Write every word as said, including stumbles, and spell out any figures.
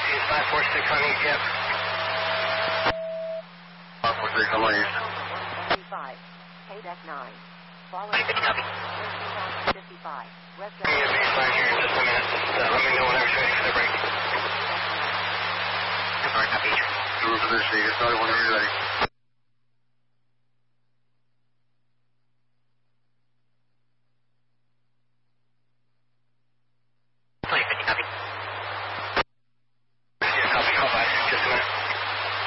East five four six on East, yep. five four six, I'm on East. fifty-five, K deck nine. Follow Copy. thirteen thousand fifty-five. West I'm going to be fine here in just a minute. Just, uh, let me know whenever you're ready for the break. All right, copy. Two for this seat, it's probably whenever you're ready.